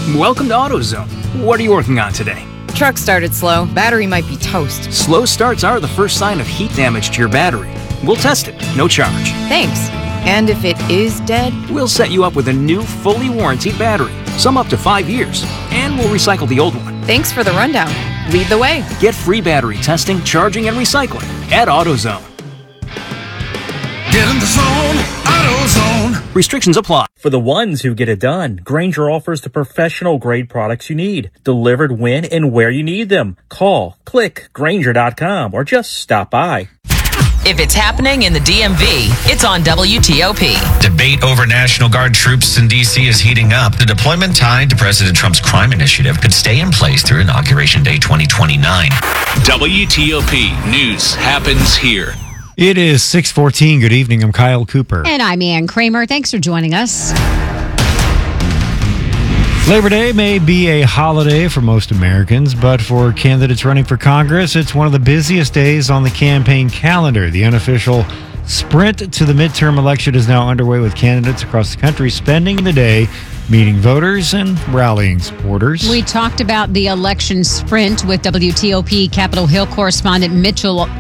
Welcome to AutoZone. What are you working on today? Truck started slow. Battery might be toast. Slow starts are the first sign of heat damage to your battery. We'll test it, no charge. Thanks. And if it is dead? We'll set you up with a new, fully warranted battery, some up to 5 years, and we'll recycle the old one. Thanks for the rundown. Lead the way. Get free battery testing, charging, and recycling at AutoZone. Get in the zone, AutoZone. Restrictions apply. For the ones who get it done, Grainger offers the professional-grade products you need, delivered when and where you need them. Call, click, Grainger.com, or just stop by. If it's happening in the DMV, it's on WTOP. Debate over National Guard troops in D.C. is heating up. The deployment tied to President Trump's crime initiative could stay in place through Inauguration Day 2029. WTOP News happens here. It is 6:14. Good evening. I'm Kyle Cooper. And I'm Ann Kramer. Thanks for joining us. Labor Day may be a holiday for most Americans, but for candidates running for Congress, it's one of the busiest days on the campaign calendar. The unofficial sprint to the midterm election is now underway, with candidates across the country spending the day meeting voters and rallying supporters. We talked about the election sprint with WTOP Capitol Hill correspondent Mitchell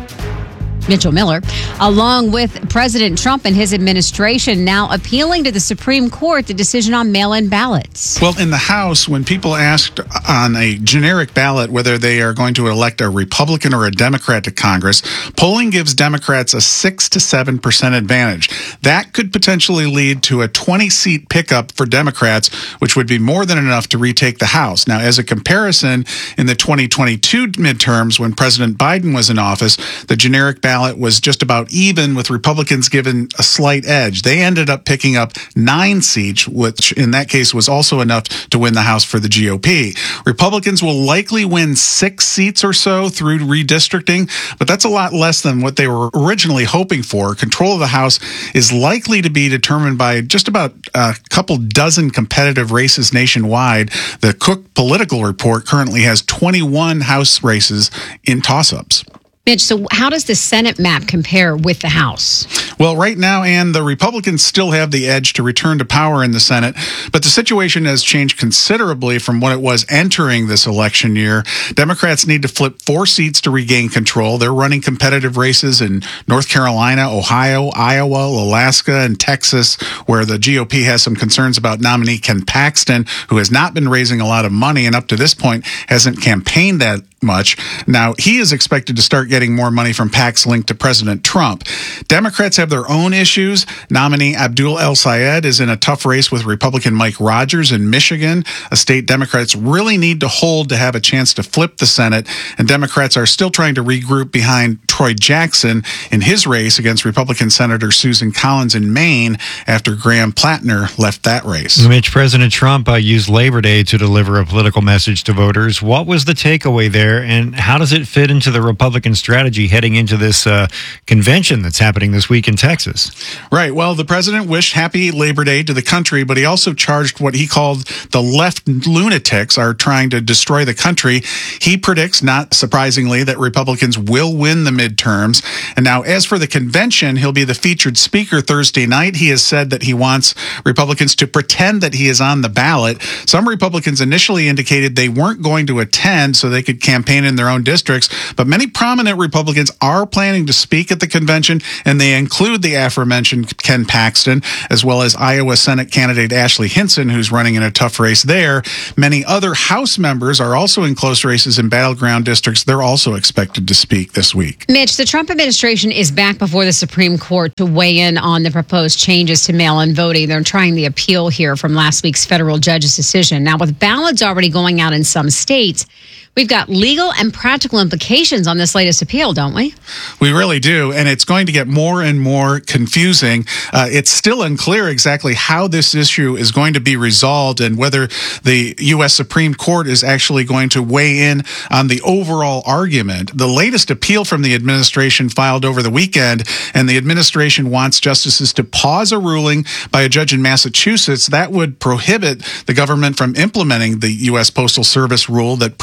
Miller, along with President Trump and his administration now appealing to the Supreme Court the decision on mail-in ballots. Well, in the House, when people asked on a generic ballot whether they are going to elect a Republican or a Democrat to Congress, polling gives Democrats a 6 to 7% advantage. That could potentially lead to a 20-seat pickup for Democrats, which would be more than enough to retake the House. Now, as a comparison, in the 2022 midterms, when President Biden was in office, the generic ballot was just about even, with Republicans given a slight edge. They ended up picking up 9 seats, which in that case was also enough to win the House for the GOP. Republicans will likely win 6 seats or so through redistricting, but that's a lot less than what they were originally hoping for. Control of the House is likely to be determined by just about a couple dozen competitive races nationwide. The Cook Political Report currently has 21 House races in toss-ups. Mitch, so how does the Senate map compare with the House? Well, right now, Ann, the Republicans still have the edge to return to power in the Senate, but the situation has changed considerably from what it was entering this election year. Democrats need to flip 4 seats to regain control. They're running competitive races in North Carolina, Ohio, Iowa, Alaska, and Texas, where the GOP has some concerns about nominee Ken Paxton, who has not been raising a lot of money and up to this point hasn't campaigned that much. Now, he is expected to start getting more money from PACs linked to President Trump. Democrats have their own issues. Nominee Abdul El-Sayed is in a tough race with Republican Mike Rogers in Michigan, a state Democrats really need to hold to have a chance to flip the Senate, and Democrats are still trying to regroup behind Troy Jackson in his race against Republican Senator Susan Collins in Maine after Graham Plattner left that race. Mitch, President Trump used Labor Day to deliver a political message to voters. What was the takeaway there, and how does it fit into the Republican strategy heading into this convention that's happening this week in Texas? Right. Well, the president wished happy Labor Day to the country, but he also charged what he called the left lunatics are trying to destroy the country. He predicts, not surprisingly, that Republicans will win the midterms. And now, as for the convention, he'll be the featured speaker Thursday night. He has said that he wants Republicans to pretend that he is on the ballot. Some Republicans initially indicated they weren't going to attend so they could campaign in their own districts, but many prominent Republicans are planning to speak at the convention, and they include the aforementioned Ken Paxton, as well as Iowa Senate candidate Ashley Hinson, who's running in a tough race there. Many other House members are also in close races in battleground districts. They're also expected to speak this week. Mitch, the Trump administration is back before the Supreme Court to weigh in on the proposed changes to mail-in voting. They're trying the appeal here from last week's federal judge's decision. Now, with ballots already going out in some states, we've got legal and practical implications on this latest appeal, don't we? We really do, and it's going to get more and more confusing. It's still unclear exactly how this issue is going to be resolved and whether the U.S. Supreme Court is actually going to weigh in on the overall argument. The latest appeal from the administration filed over the weekend, and the administration wants justices to pause a ruling by a judge in Massachusetts that would prohibit the government from implementing the U.S. Postal Service rule that President Trump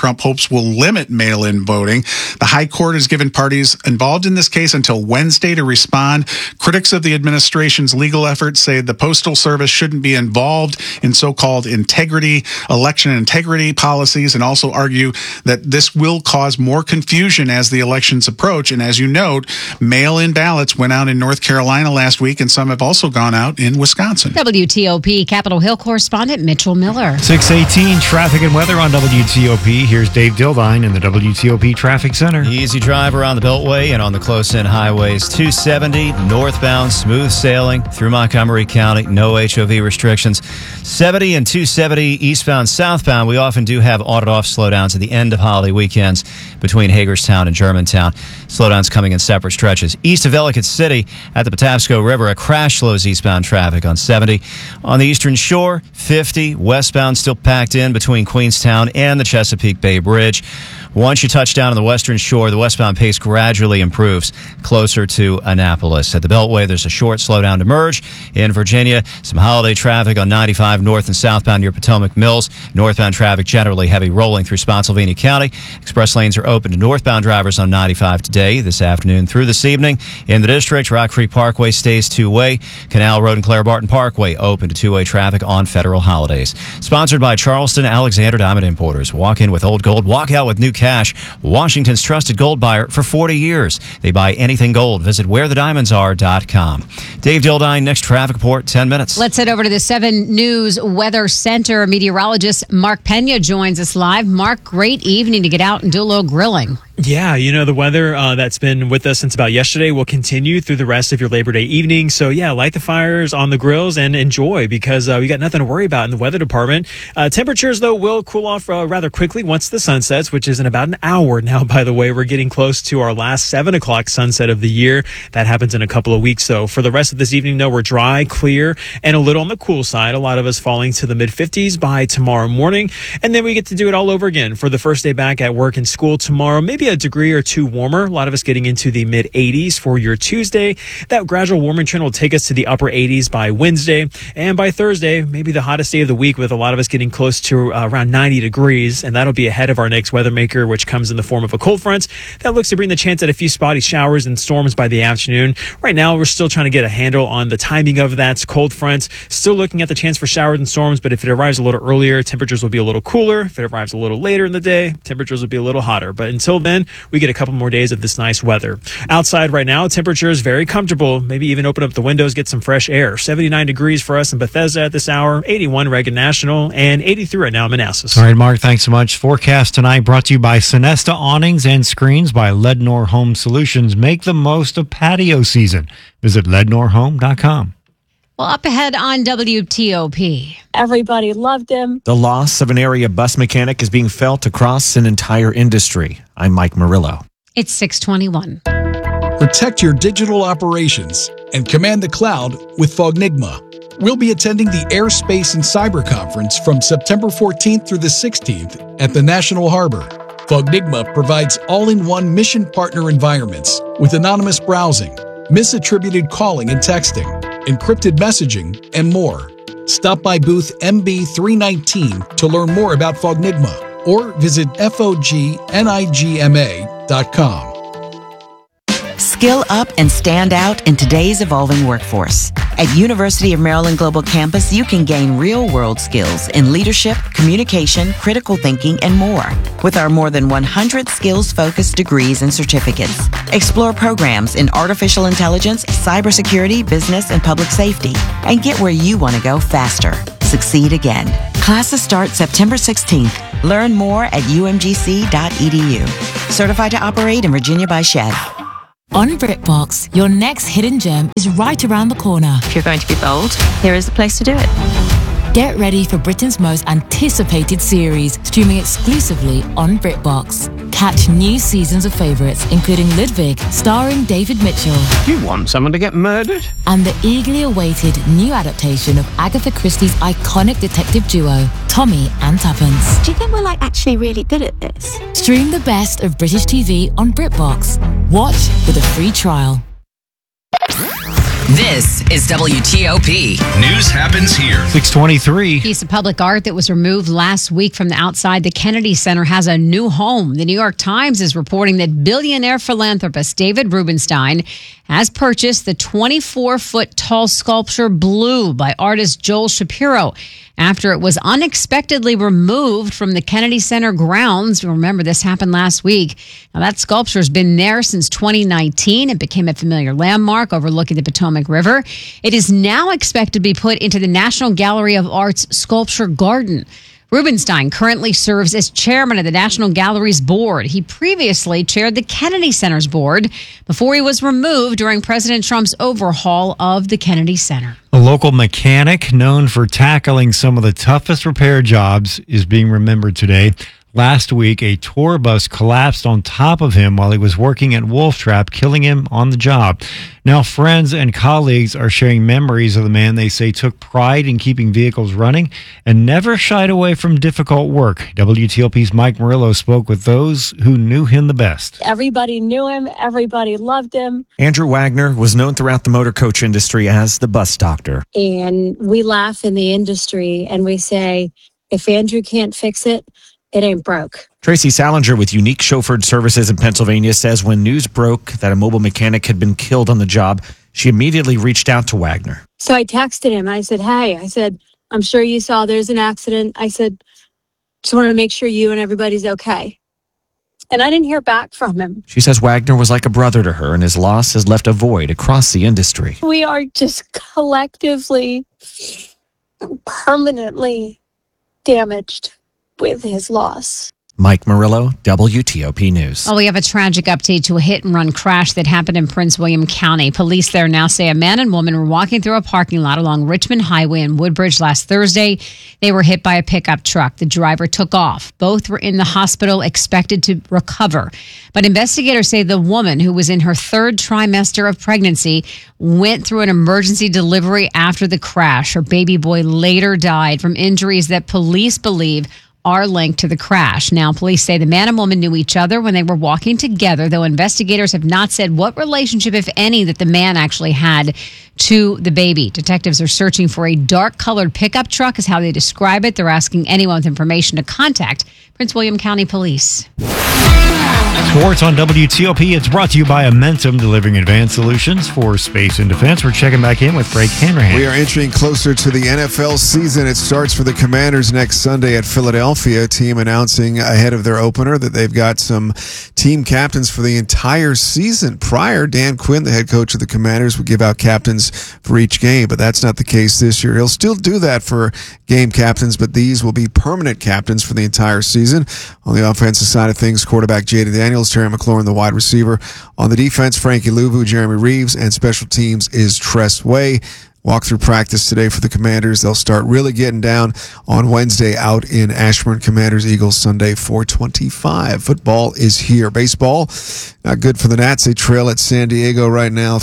Trump hopes will limit mail-in voting. The High Court has given parties involved in this case until Wednesday to respond. Critics of the administration's legal efforts say the Postal Service shouldn't be involved in so-called election integrity policies, and also argue that this will cause more confusion as the elections approach. And as you note, mail-in ballots went out in North Carolina last week, and some have also gone out in Wisconsin. WTOP Capitol Hill correspondent Mitchell Miller. 6:18 traffic and weather on WTOP. Here's Dave Dildine in the WTOP Traffic Center. Easy drive around the Beltway and on the close-in highways. 270 northbound, smooth sailing through Montgomery County. No HOV restrictions. 70 and 270 eastbound, southbound. We often do have on-and-off slowdowns at the end of holiday weekends between Hagerstown and Germantown. Slowdowns coming in separate stretches. East of Ellicott City at the Patapsco River, a crash slows eastbound traffic on 70. On the Eastern Shore, 50 westbound still packed in between Queenstown and the Chesapeake Bay Bridge. Once you touch down on the Western Shore, the westbound pace gradually improves closer to Annapolis. At the Beltway, there's a short slowdown to merge. In Virginia, some holiday traffic on 95 north and southbound near Potomac Mills. Northbound traffic generally heavy rolling through Spotsylvania County. Express lanes are open to northbound drivers on 95 today, this afternoon through this evening. In the district, Rock Creek Parkway stays two-way. Canal Road and Claire Barton Parkway open to two-way traffic on federal holidays. Sponsored by Charleston Alexander Diamond Importers. Walk in with old gold, walk out with new cash. Washington's trusted gold buyer for 40 years. They buy anything gold. Visit wherethediamondsare.com. Dave Dildine, next traffic report, 10 minutes. Let's head over to the 7 News Weather Center. Meteorologist Mark Pena joins us live. Mark, great evening to get out and do a little grilling. Yeah, the weather that's been with us since about yesterday will continue through the rest of your Labor Day evening. So, yeah, light the fires on the grills and enjoy, because we got nothing to worry about in the weather department. Temperatures, though, will cool off rather quickly once the sun sets, which is in about an hour now, by the way. We're getting close to our last 7 o'clock sunset of the year. That happens in a couple of weeks. So for the rest of this evening, though, we're dry, clear, and a little on the cool side. A lot of us falling to the mid-50s by tomorrow morning. And then we get to do it all over again for the first day back at work and school tomorrow. Maybe a degree or two warmer. A lot of us getting into the mid-80s for your Tuesday. That gradual warming trend will take us to the upper 80s by Wednesday. And by Thursday, maybe the hottest day of the week, with a lot of us getting close to around 90 degrees. And that'll be ahead of our next weather maker, which comes in the form of a cold front that looks to bring the chance at a few spotty showers and storms by the afternoon. Right now, we're still trying to get a handle on the timing of that cold front. Still looking at the chance for showers and storms, but if it arrives a little earlier, temperatures will be a little cooler. If it arrives a little later in the day, temperatures will be a little hotter. But until then, we get a couple more days of this nice weather. Outside right now, temperature is very comfortable. Maybe even open up the windows, get some fresh air. 79 degrees for us in Bethesda at this hour, 81 Reagan National, and 83 right now in Manassas. All right, Mark, thanks so much. Forecast tonight brought to you by Sonesta Awnings and Screens by Lednor Home Solutions. Make the most of patio season. Visit lednorhome.com. Well, up ahead on WTOP. Everybody loved him. The loss of an area bus mechanic is being felt across an entire industry. I'm Mike Murillo. It's 6:21. Protect your digital operations and command the cloud with Fognigma. We'll be attending the Airspace and Cyber Conference from September 14th through the 16th at the National Harbor. Fognigma provides all-in-one mission partner environments with anonymous browsing, misattributed calling and texting, encrypted messaging, and more. Stop by booth MB319 to learn more about Fognigma or visit fognigma.com. Skill up and stand out in today's evolving workforce. At University of Maryland Global Campus, you can gain real-world skills in leadership, communication, critical thinking, and more. With our more than 100 skills-focused degrees and certificates. Explore programs in artificial intelligence, cybersecurity, business, and public safety. And get where you want to go faster. Succeed again. Classes start September 16th. Learn more at umgc.edu. Certified to operate in Virginia by SHED. On BritBox, your next hidden gem is right around the corner. If you're going to be bold, here is the place to do it. Get ready for Britain's most anticipated series, streaming exclusively on BritBox. Catch new seasons of favourites, including Ludwig, starring David Mitchell. You want someone to get murdered? And the eagerly awaited new adaptation of Agatha Christie's iconic detective duo, Tommy and Tuppence. Do you think we're actually really good at this? Stream the best of British TV on BritBox. Watch with a free trial. This is WTOP. News happens here. 623. Piece of public art that was removed last week from the outside the Kennedy Center has a new home. The New York Times is reporting that billionaire philanthropist David Rubenstein has purchased the 24-foot tall sculpture Blue by artist Joel Shapiro after it was unexpectedly removed from the Kennedy Center grounds. Remember, this happened last week. Now, that sculpture has been there since 2019. It became a familiar landmark overlooking the Potomac River. It is now expected to be put into the National Gallery of Art's Sculpture Garden. Rubenstein currently serves as chairman of the National Gallery's board. He previously chaired the Kennedy Center's board before he was removed during President Trump's overhaul of the Kennedy Center. A local mechanic known for tackling some of the toughest repair jobs is being remembered today. Last week, a tour bus collapsed on top of him while he was working at Wolf Trap, killing him on the job. Now, friends and colleagues are sharing memories of the man they say took pride in keeping vehicles running and never shied away from difficult work. WTOP's Mike Murillo spoke with those who knew him the best. Everybody knew him. Everybody loved him. Andrew Wagner was known throughout the motor coach industry as the bus doctor. And we laugh in the industry and we say, if Andrew can't fix it, it ain't broke. Tracy Salinger with Unique Chauffeured Services in Pennsylvania says when news broke that a mobile mechanic had been killed on the job, she immediately reached out to Wagner. So I texted him. I said, hey, I'm sure you saw there's an accident. I said, just wanted to make sure you and everybody's okay. And I didn't hear back from him. She says Wagner was like a brother to her, and his loss has left a void across the industry. We are just collectively, permanently damaged with his loss. Mike Murillo, WTOP News. Well, we have a tragic update to a hit-and-run crash that happened in Prince William County. Police there now say a man and woman were walking through a parking lot along Richmond Highway in Woodbridge last Thursday. They were hit by a pickup truck. The driver took off. Both were in the hospital, expected to recover. But investigators say the woman, who was in her third trimester of pregnancy, went through an emergency delivery after the crash. Her baby boy later died from injuries that police believe are linked to the crash. Now, police say the man and woman knew each other when they were walking together, though investigators have not said what relationship, if any, that the man actually had to the baby. Detectives are searching for a dark-colored pickup truck, is how they describe it. They're asking anyone with information to contact Prince William County Police. Sports on WTOP. It's brought to you by Amentum, delivering advanced solutions for space and defense. We're checking back in with Frank Hanrahan. We are entering closer to the NFL season. It starts for the Commanders next Sunday at Philadelphia. A team announcing ahead of their opener that they've got some team captains for the entire season. Prior, Dan Quinn, the head coach of the Commanders, would give out captains for each game, but that's not the case this year. He'll still do that for game captains, but these will be permanent captains for the entire season. On the offensive side of things, quarterback Jaden Daniels, Terry McLaurin, the wide receiver. On the defense, Frankie Louvu, Jeremy Reeves, and special teams is Tress Way. Walk through practice today for the Commanders. They'll start really getting down on Wednesday out in Ashburn. Commanders, Eagles, Sunday, 4:25. Football is here. Baseball, not good for the Nats. They trail at San Diego right now,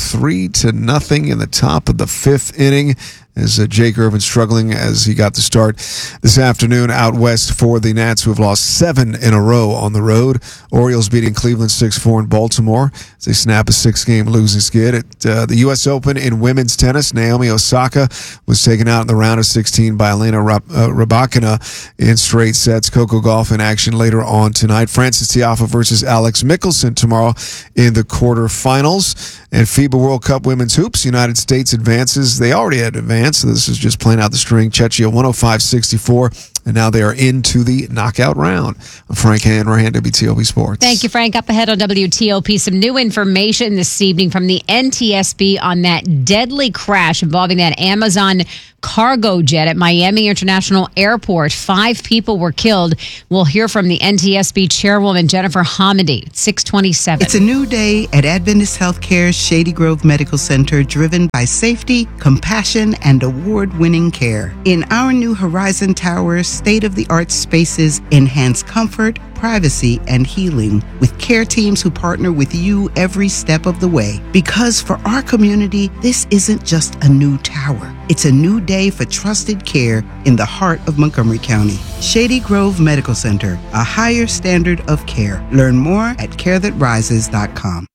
3-0 in the top of the fifth inning. As Jake Irvin struggling as he got the start this afternoon out west for the Nats, who have lost 7 in a row on the road. Orioles beating Cleveland 6-4 in Baltimore as they snap a 6-game losing skid. At the U.S. Open in women's tennis, Naomi Osaka was taken out in the round of 16 by Elena Rybakina in straight sets. Coco Gauff in action later on tonight. Frances Tiafoe versus Alex Mickelson tomorrow in the quarterfinals. And FIBA World Cup Women's Hoops, United States advances. They already had advanced, so this is just playing out the string. Czechia 105-64. And now they are into the knockout round. I'm Frank Hanrahan, WTOP Sports. Thank you, Frank. Up ahead on WTOP, some new information this evening from the NTSB on that deadly crash involving that Amazon cargo jet at Miami International Airport. 5 people were killed. We'll hear from the NTSB chairwoman, Jennifer Hamady, at 6:27. It's a new day at Adventist Healthcare's Shady Grove Medical Center, driven by safety, compassion, and award-winning care. In our new Horizon Towers, state-of-the-art spaces enhance comfort, privacy, and healing with care teams who partner with you every step of the way. Because for our community, this isn't just a new tower. It's a new day for trusted care in the heart of Montgomery County. Shady Grove Medical Center, a higher standard of care. Learn more at carethatrises.com.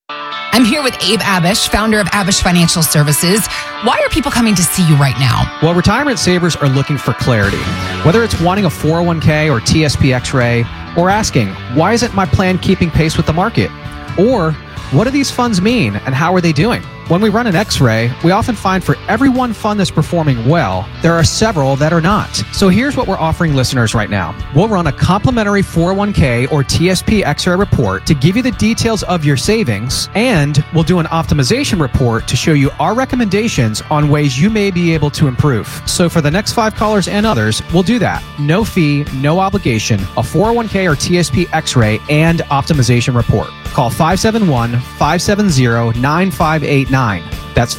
I'm here with Abe Abish, founder of Abish Financial Services. Why are people coming to see you right now? Well, retirement savers are looking for clarity. Whether it's wanting a 401k or TSP X-ray, or asking, why isn't my plan keeping pace with the market? Or, what do these funds mean and how are they doing? When we run an X-ray, we often find for every one fund that's performing well, there are several that are not. So here's what we're offering listeners right now. We'll run a complimentary 401k or TSP X-ray report to give you the details of your savings, and we'll do an optimization report to show you our recommendations on ways you may be able to improve. So for the next 5 callers and others, we'll do that. No fee, no obligation, a 401k or TSP X-ray and optimization report. Call 571-570-9589. That's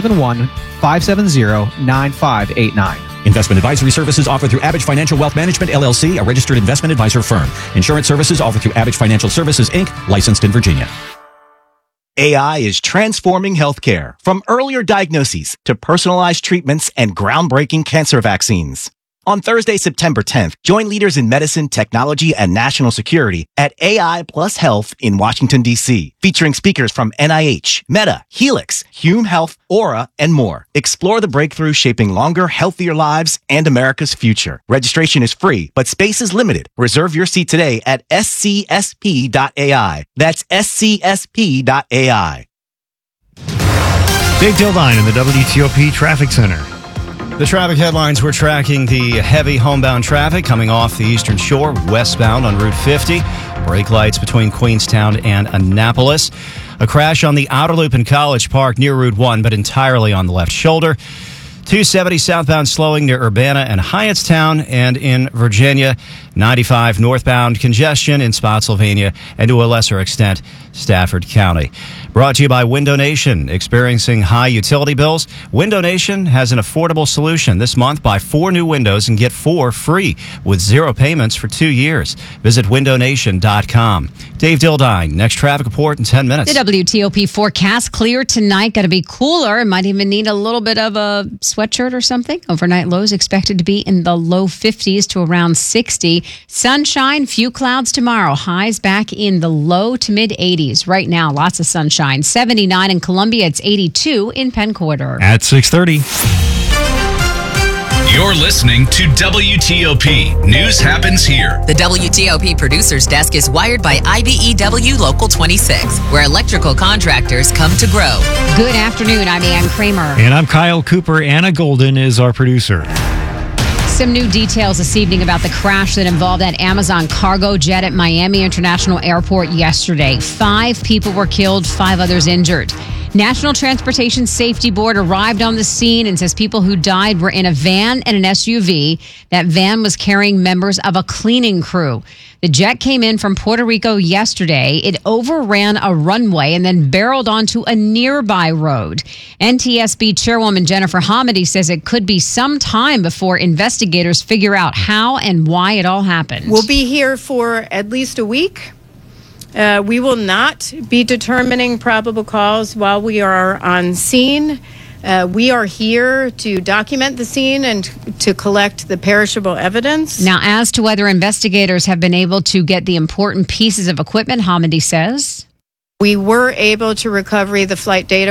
571-570-9589. Investment advisory services offered through Abish Financial Wealth Management, LLC, a registered investment advisor firm. Insurance services offered through Abish Financial Services, Inc., licensed in Virginia. AI is transforming healthcare, from earlier diagnoses to personalized treatments and groundbreaking cancer vaccines. On Thursday, September 10th, join leaders in medicine, technology, and national security at AI Plus Health in Washington, D.C., featuring speakers from NIH, Meta, Helix, Hume Health, Aura, and more. Explore the breakthrough shaping longer, healthier lives and America's future. Registration is free, but space is limited. Reserve your seat today at scsp.ai. That's scsp.ai. Dave Dildine in the WTOP Traffic Center. The traffic headlines, we're tracking the heavy homebound traffic coming off the Eastern Shore, westbound on Route 50. Brake lights between Queenstown and Annapolis. A crash on the outer loop in College Park near Route 1, but entirely on the left shoulder. 270 southbound slowing near Urbana and Hyattstown, and in Virginia, 95 northbound congestion in Spotsylvania, and to a lesser extent, Stafford County. Brought to you by Window Nation. Experiencing high utility bills? Window Nation has an affordable solution. This month, buy 4 new windows and get 4 free with 0 payments for 2 years. Visit windownation.com. Dave Dildine, next traffic report in 10 minutes. The WTOP forecast, clear tonight, going to be cooler. Might even need a little bit of a sweatshirt or something. Overnight lows expected to be in the low 50s to around 60. Sunshine, few clouds tomorrow. Highs back in the low to mid 80s. Right now, lots of sunshine. 79 in Columbia. It's 82 in Penn Quarter. At 6:30. You're listening to WTOP. News happens here. The WTOP producer's desk is wired by IBEW Local 26, where electrical contractors come to grow. Good afternoon. I'm Ann Kramer. And I'm Kyle Cooper. Anna Golden is our producer. Some new details this evening about the crash that involved that Amazon cargo jet at Miami International Airport yesterday. 5 people were killed, 5 others injured. National Transportation Safety Board arrived on the scene and says people who died were in a van and an SUV. That van was carrying members of a cleaning crew. The jet came in from Puerto Rico yesterday. It overran a runway and then barreled onto a nearby road. NTSB Chairwoman Jennifer Hamady says it could be some time before investigators figure out how and why it all happened. We'll be here for at least a week. We will not be determining probable cause while we are on scene. We are here to document the scene and to collect the perishable evidence. Now, as to whether investigators have been able to get the important pieces of equipment, Hamady says we were able to recover the flight data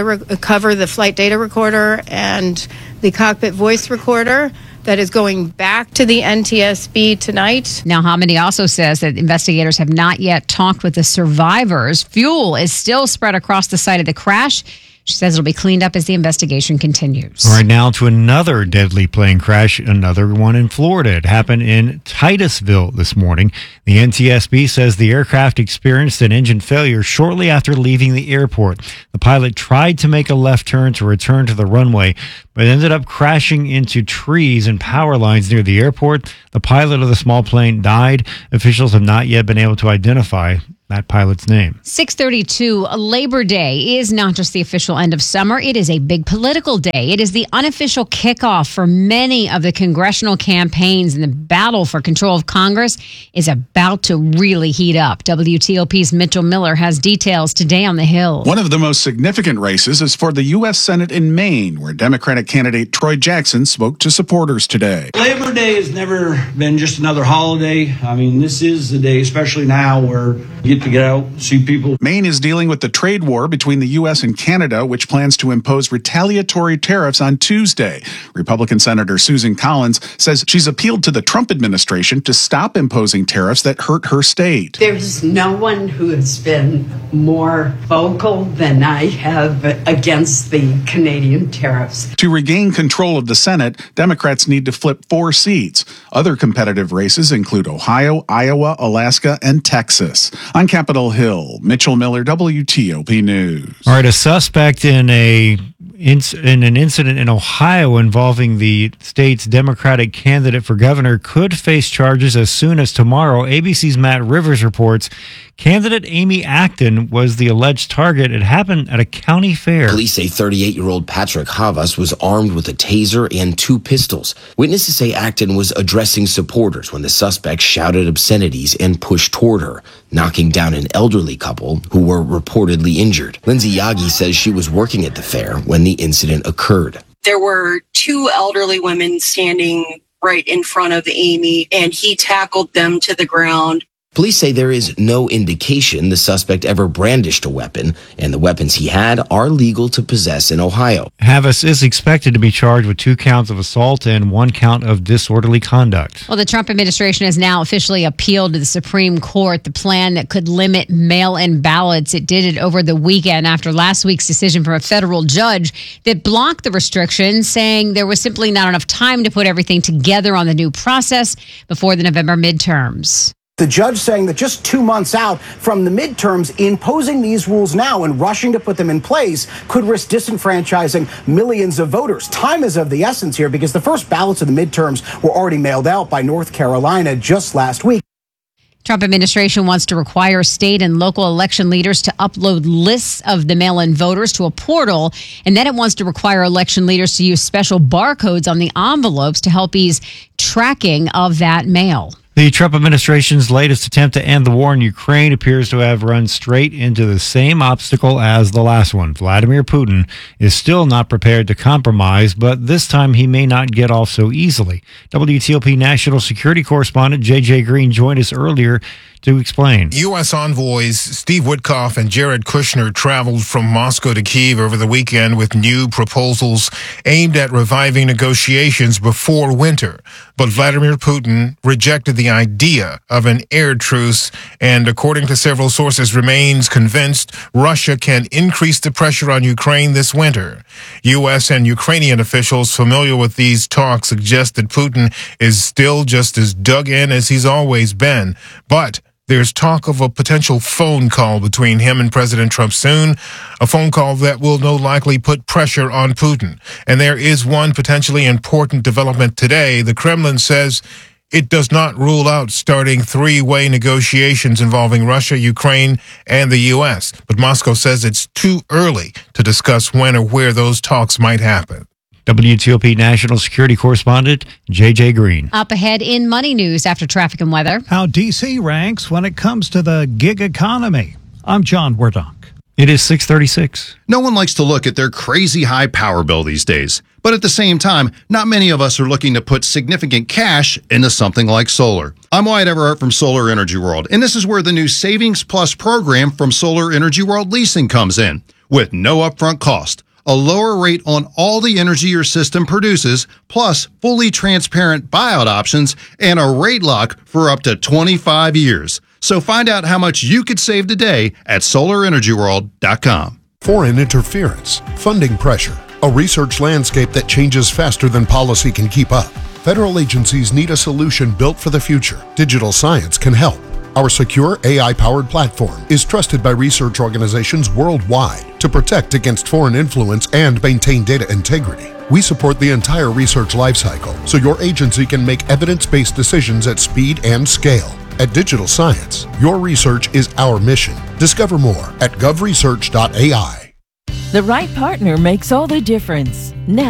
recorder and the cockpit voice recorder. That is going back to the NTSB tonight. Now, Hamady also says that investigators have not yet talked with the survivors. Fuel is still spread across the site of the crash. She says it'll be cleaned up as the investigation continues. All right, now to another deadly plane crash, another one in Florida. It happened in Titusville this morning. The NTSB says the aircraft experienced an engine failure shortly after leaving the airport. The pilot tried to make a left turn to return to the runway, but ended up crashing into trees and power lines near the airport. The pilot of the small plane died. Officials have not yet been able to identify that pilot's name. 6:32, Labor Day is not just the official end of summer. It is a big political day. It is the unofficial kickoff for many of the congressional campaigns, and the battle for control of Congress is about to really heat up. WTOP's Mitchell Miller has details today on the Hill. One of the most significant races is for the U.S. Senate in Maine, where Democratic candidate Troy Jackson spoke to supporters today. Labor Day has never been just another holiday. I mean, this is the day, especially now, where you get to get out, see people. Maine is dealing with the trade war between the U.S. and Canada, which plans to impose retaliatory tariffs on Tuesday. Republican Senator Susan Collins says she's appealed to the Trump administration to stop imposing tariffs that hurt her state. There's no one who has been more vocal than I have against the Canadian tariffs. To regain control of the Senate, Democrats need to flip 4 seats. Other competitive races include Ohio, Iowa, Alaska, and Texas. On Capitol Hill, Mitchell Miller, WTOP News. All right, a suspect in an incident in Ohio involving the state's Democratic candidate for governor could face charges as soon as tomorrow. ABC's Matt Rivers reports candidate Amy Acton was the alleged target. It happened at a county fair. Police say 38-year-old Patrick Havas was armed with a taser and 2 pistols. Witnesses say Acton was addressing supporters when the suspect shouted obscenities and pushed toward her, knocking down an elderly couple who were reportedly injured. Lindsay Yagi says she was working at the fair when the incident occurred. There were 2 elderly women standing right in front of Amy, and he tackled them to the ground. Police say there is no indication the suspect ever brandished a weapon, and the weapons he had are legal to possess in Ohio. Havas is expected to be charged with 2 counts of assault and 1 count of disorderly conduct. Well, the Trump administration has now officially appealed to the Supreme Court the plan that could limit mail-in ballots. It did it over the weekend after last week's decision from a federal judge that blocked the restrictions, saying there was simply not enough time to put everything together on the new process before the November midterms. The judge saying that just 2 months out from the midterms, imposing these rules now and rushing to put them in place could risk disenfranchising millions of voters. Time is of the essence here because the first ballots of the midterms were already mailed out by North Carolina just last week. Trump administration wants to require state and local election leaders to upload lists of the mail-in voters to a portal, and then it wants to require election leaders to use special barcodes on the envelopes to help ease tracking of that mail. The Trump administration's latest attempt to end the war in Ukraine appears to have run straight into the same obstacle as the last one. Vladimir Putin is still not prepared to compromise, but this time he may not get off so easily. WTOP national security correspondent J.J. Green joined us earlier to explain. U.S. envoys Steve Witkoff and Jared Kushner traveled from Moscow to Kyiv over the weekend with new proposals aimed at reviving negotiations before winter. But Vladimir Putin rejected the idea of an air truce and, according to several sources, remains convinced Russia can increase the pressure on Ukraine this winter. U.S. and Ukrainian officials familiar with these talks suggest that Putin is still just as dug in as he's always been. But there's talk of a potential phone call between him and President Trump soon, a phone call that will no likely put pressure on Putin. And there is one potentially important development today. The Kremlin says it does not rule out starting 3-way negotiations involving Russia, Ukraine, and the U.S. But Moscow says it's too early to discuss when or where those talks might happen. WTOP national security correspondent J.J. Green. Up ahead in Money News after traffic and weather. How D.C. ranks when it comes to the gig economy. I'm John Werdonk. It is 6:36. No one likes to look at their crazy high power bill these days. But at the same time, not many of us are looking to put significant cash into something like solar. I'm Wyatt Everhart from Solar Energy World, and this is where the new Savings Plus program from Solar Energy World Leasing comes in, with no upfront cost, a lower rate on all the energy your system produces, plus fully transparent buyout options and a rate lock for up to 25 years. So find out how much you could save today at solarenergyworld.com. Foreign interference, funding pressure, a research landscape that changes faster than policy can keep up. Federal agencies need a solution built for the future. Digital Science can help. Our secure AI-powered platform is trusted by research organizations worldwide to protect against foreign influence and maintain data integrity. We support the entire research lifecycle so your agency can make evidence-based decisions at speed and scale. At Digital Science, your research is our mission. Discover more at govresearch.ai. The right partner makes all the difference. Now